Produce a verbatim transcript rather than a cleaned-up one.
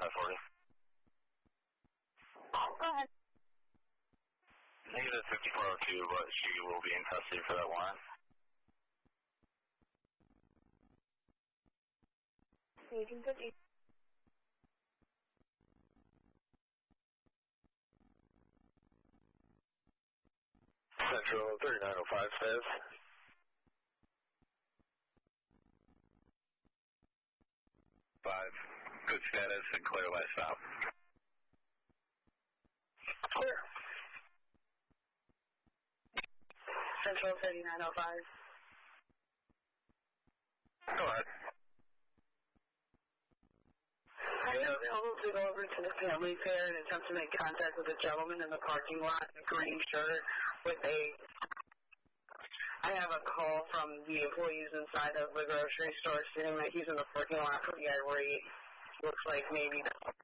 five forty. Go ahead. Negative fifty-four oh two, but she will be in custody for that warrant. eighteen fifty. Central thirty-nine oh five says. Five. Good status and clear last stop. Clear. Central thirty-nine oh five. Go ahead. I am available to go over to the family fair and attempt to make contact with a gentleman in the parking lot in a green shirt with a... I have a call from the employees inside of the grocery store saying that he's in the parking lot pretty irate. Looks like maybe